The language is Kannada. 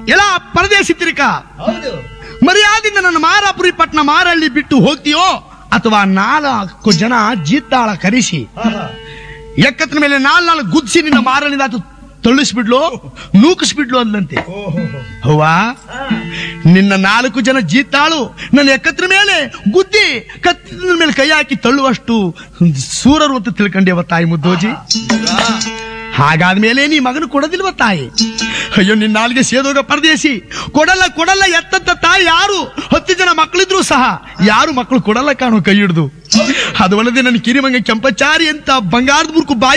ಎಲ್ಲ ಪರದೇಶಿ ತಿರುಕ ಹೌದು. ಮರ್ಯಾದಿಂದ ನನ್ನ ಮಾರಾಪುರಿ ಪಟ್ಟಣ ಮಾರಳ್ಳಿ ಬಿಟ್ಟು ಹೋಗ್ತೀಯೋ ಅಥವಾ 4 ಜನ ಜೀತಾಳ ಕರೆಸಿ ಆಹಾ. ಎಕ್ಕತ್ರ ಮೇಲೆ 4 ಗುದ್ಸಿ ನಿನ್ನ ಮಾರಳಿಂದ ಅದು ತಳ್ಳಿಸ್ಬಿಡ್ಲು ನೂಕಿಸ್ಬಿಡ್ಲು ಅಂದಂತೆ. ಓಹೋ. ಹೌವಾ, ಹಾ. ನಿನ್ನ 4 ಜನ ಜೀತಾಳು ನನ್ನ ಎಕ್ಕತ್ರ ಮೇಲೆ ಗುದ್ದಿ ಕತ್ತಿನ ಮೇಲೆ ಕೈ ಹಾಕಿ ತಳ್ಳುವಷ್ಟು ಸೂರರು ಅಂತ ತಿಳ್ಕೊಂಡೇವ ತಾಯಿ ಮುದ್ದೋಜಿ. ಹಾಗಾದ್ಮೇಲೆ ನೀ ಮಗನು ಕೊಡೋದಿಲ್ವ ತಾಯಿ? ಅಯ್ಯೋ, ನಿನ್ನ ನಾಲ್ಗೆ ಸೇದೋಗ ಪರದೇಶಿ. ಕೊಡಲ್ಲ ಎತ್ತಂತ ತಾಯಿ ಯಾರು? 10 ಜನ ಮಕ್ಕಳಿದ್ರು ಸಹ ಯಾರು ಮಕ್ಕಳು ಕೊಡಲ್ಲ ಕಾಣೋ ಕೈ ಹಿಡ್ದು. ಅದು ಅಲ್ಲದೆ ನನ್ನ ಕಿರಿಮಂಗ ಕೆಂಪಚಾರಿ ಅಂತ ಬಂಗಾರದ ಮುರುಕು ಬಾಯಿ